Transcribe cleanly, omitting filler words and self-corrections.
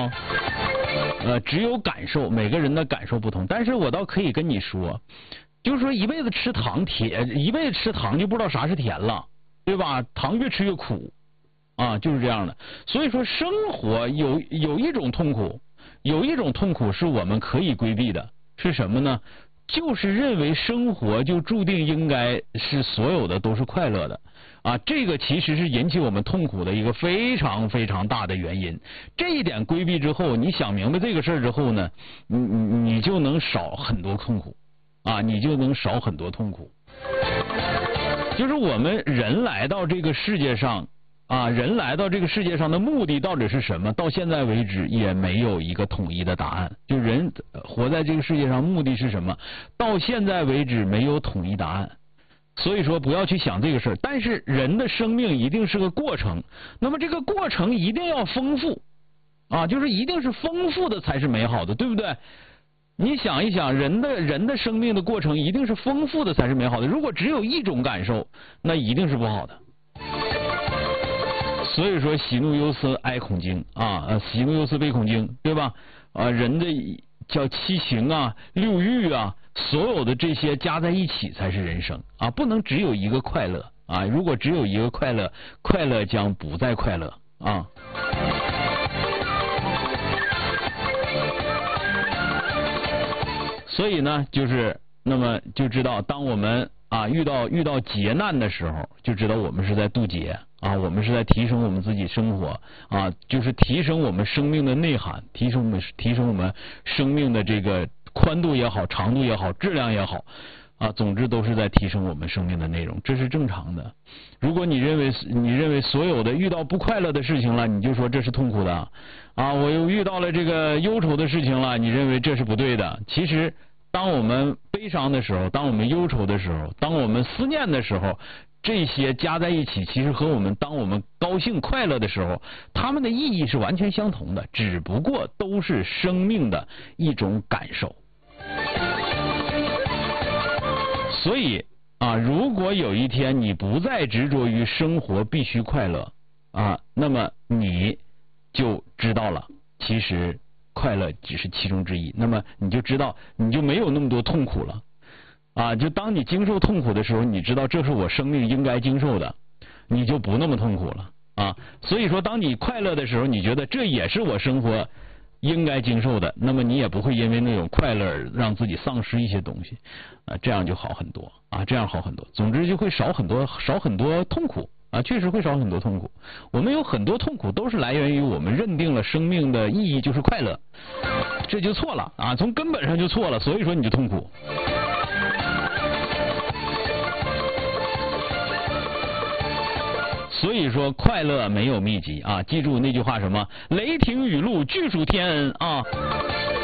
哦。只有感受，每个人的感受不同。但是我倒可以跟你说，就是说一辈子吃糖一辈子吃糖就不知道啥是甜了，对吧？糖越吃越苦啊，就是这样的。所以说生活有一种痛苦，有一种痛苦是我们可以规避的，是什么呢？就是认为生活就注定应该是所有的都是快乐的啊，这个其实是引起我们痛苦的一个非常非常大的原因。这一点规避之后，你想明白这个事儿之后呢，你就能少很多痛苦啊，你就能少很多痛苦。就是我们人来到这个世界上啊，人来到这个世界上的目的到底是什么？到现在为止也没有一个统一的答案。就人活在这个世界上目的是什么？到现在为止没有统一答案。所以说不要去想这个事儿。但是人的生命一定是个过程，那么这个过程一定要丰富啊，就是一定是丰富的才是美好的，对不对？你想一想，人的生命的过程一定是丰富的才是美好的。如果只有一种感受，那一定是不好的。所以说喜怒忧思哀恐惊啊，喜怒忧思悲恐惊，对吧？人的叫七情啊、六欲啊，所有的这些加在一起才是人生啊，不能只有一个快乐啊。如果只有一个快乐，快乐将不再快乐啊。所以呢，就是那么就知道，当我们啊遇到劫难的时候，就知道我们是在渡劫啊，我们是在提升我们自己生活啊，就是提升我们生命的内涵，提升我们生命的这个宽度也好，长度也好，质量也好啊，总之都是在提升我们生命的内容，这是正常的。如果你认为所有的遇到不快乐的事情了，你就说这是痛苦的啊，我又遇到了这个忧愁的事情了，你认为这是不对的。其实当我们悲伤的时候，当我们忧愁的时候，当我们思念的时候，这些加在一起，其实和当我们高兴快乐的时候，它们的意义是完全相同的，只不过都是生命的一种感受。所以啊，如果有一天你不再执着于生活必须快乐啊，那么你就知道了，其实快乐只是其中之一。那么你就知道，你就没有那么多痛苦了啊。就当你经受痛苦的时候，你知道这是我生命应该经受的，你就不那么痛苦了啊。所以说，当你快乐的时候，你觉得这也是我生活应该经受的，那么你也不会因为那种快乐让自己丧失一些东西啊，这样就好很多啊，这样好很多。总之就会少很多痛苦啊，确实会少很多痛苦。我们有很多痛苦都是来源于我们认定了生命的意义就是快乐，这就错了啊，从根本上就错了，所以说你就痛苦。所以说快乐没有秘籍啊，记住那句话什么？雷霆雨露俱属天啊。